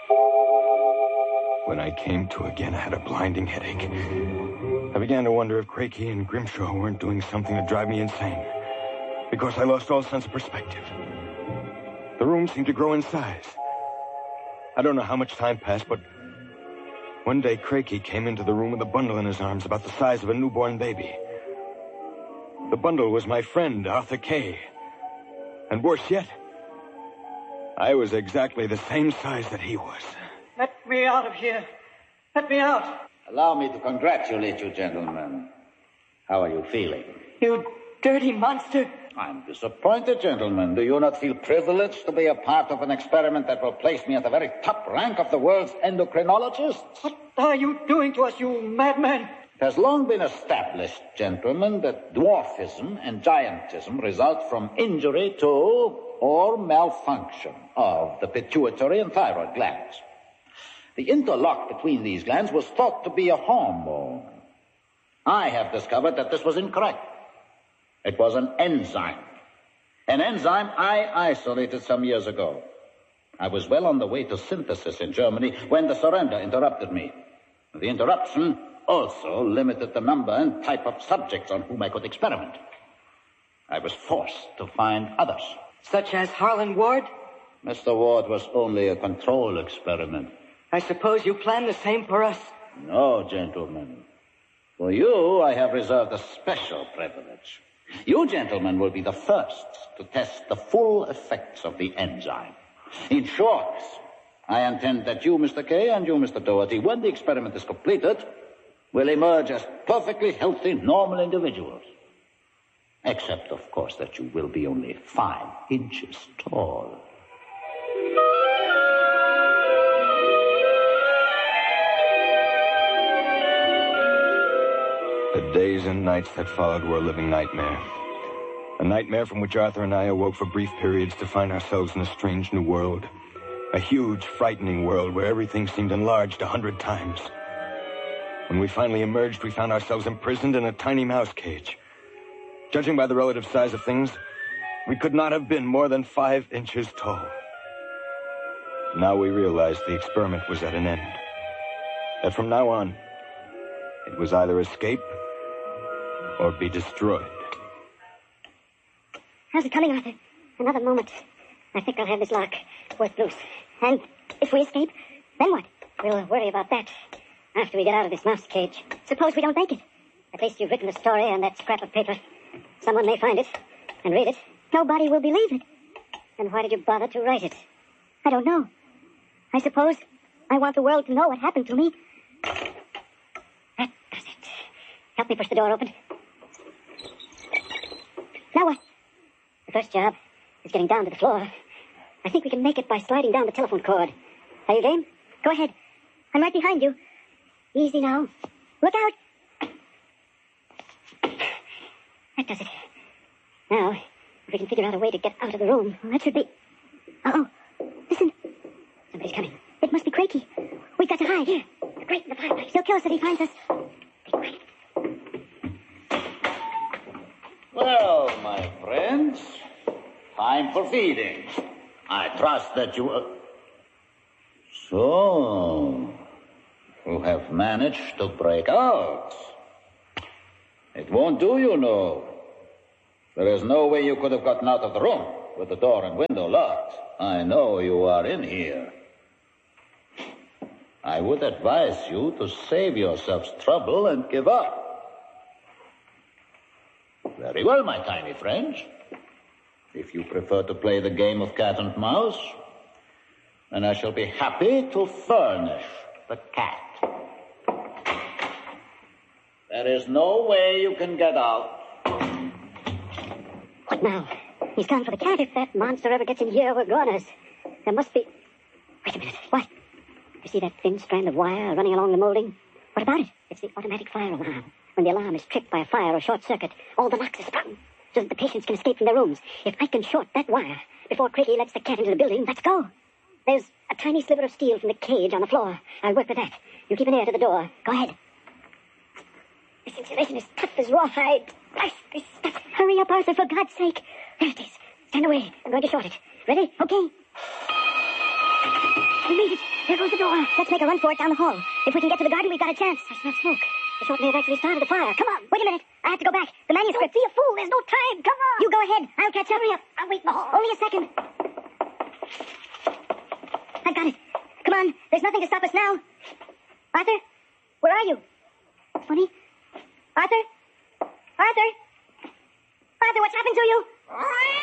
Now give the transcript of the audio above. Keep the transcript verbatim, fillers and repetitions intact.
When I came to again, I had a blinding headache. I began to wonder if Crakey and Grimshaw weren't doing something to drive me insane, because I lost all sense of perspective. The room seemed to grow in size. I don't know how much time passed, but one day Crakey came into the room with a bundle in his arms about the size of a newborn baby. The bundle was my friend, Arthur Kay. And worse yet, I was exactly the same size that he was. Let me out of here. Let me out. Allow me to congratulate you, gentlemen. How are you feeling? You dirty monster. I'm disappointed, gentlemen. Do you not feel privileged to be a part of an experiment that will place me at the very top rank of the world's endocrinologists? What are you doing to us, you madman? It has long been established, gentlemen, that dwarfism and giantism result from injury to or malfunction of the pituitary and thyroid glands. The interlock between these glands was thought to be a hormone. I have discovered that this was incorrect. It was an enzyme. An enzyme I isolated some years ago. I was well on the way to synthesis in Germany when the surrender interrupted me. The interruption also limited the number and type of subjects on whom I could experiment. I was forced to find others. Such as Harlan Ward? Mister Ward was only a control experiment. I suppose you plan the same for us? No, gentlemen. For you, I have reserved a special privilege. You, gentlemen, will be the first to test the full effects of the enzyme. In short, I intend that you, Mister Kay, and you, Mister Doherty, when the experiment is completed, will emerge as perfectly healthy, normal individuals. Except, of course, that you will be only five inches tall. The days and nights that followed were a living nightmare. A nightmare from which Arthur and I awoke for brief periods to find ourselves in a strange new world. A huge, frightening world where everything seemed enlarged a hundred times. When we finally emerged, we found ourselves imprisoned in a tiny mouse cage. Judging by the relative size of things, we could not have been more than five inches tall. Now we realized the experiment was at an end. That from now on, it was either escape or be destroyed. How's it coming, Arthur? Another moment. I think I'll have this lock worked loose. And if we escape, then what? We'll worry about that after we get out of this mouse cage. Suppose we don't make it. At least you've written a story on that scrap of paper. Someone may find it and read it. Nobody will believe it. Then why did you bother to write it? I don't know. I suppose I want the world to know what happened to me. That does it. Help me push the door open. Now what? The first job is getting down to the floor. I think we can make it by sliding down the telephone cord. Are you game? Go ahead. I'm right behind you. Easy now. Look out. That does it. Now, if we can figure out a way to get out of the room, well, that should be... Uh-oh. Listen. Somebody's coming. It must be Crakey. We've got to hide. Here. The grate in the fireplace. He'll kill us if he finds us. Be quiet. Well, my friends, time for feeding. I trust that you... Uh... So, you have managed to break out. It won't do, you know. There is no way you could have gotten out of the room with the door and window locked. I know you are in here. I would advise you to save yourselves trouble and give up. Very well, my tiny friends. If you prefer to play the game of cat and mouse, then I shall be happy to furnish the cat. There is no way you can get out. What now? He's gone for the cat. If that monster ever gets in here, we're goners. There must be... Wait a minute. What? You see that thin strand of wire running along the molding? What about it? It's the automatic fire alarm. When the alarm is tripped by a fire or short circuit, all the locks are sprung so that the patients can escape from their rooms. If I can short that wire before Crakey lets the cat into the building, let's go. There's a tiny sliver of steel from the cage on the floor. I'll work with that. You keep an ear to the door. Go ahead. This insulation is tough as rawhide. Blast this stuff. Hurry up, Arthur, for God's sake. There it is. Stand away. I'm going to short it. Ready? Okay. We made it. There goes the door. Let's make a run for it down the hall. If we can get to the garden, we've got a chance. I smell smoke. The short may have actually started the fire. Come on. Wait a minute. I have to go back. The manuscript. Don't be a fool. There's no time. Come on. You go ahead. I'll catch up. Hurry up. I'll wait in the hall. Only a second. I've got it. Come on. There's nothing to stop us now. Arthur? Where are you? Funny. Arthur? Arthur? Arthur, what's happened to you?